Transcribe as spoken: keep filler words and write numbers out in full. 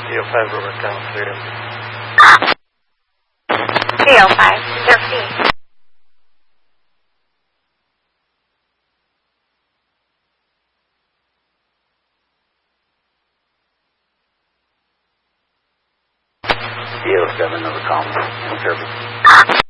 D O five over down through. D O five, thirteen. D O seven over column in service.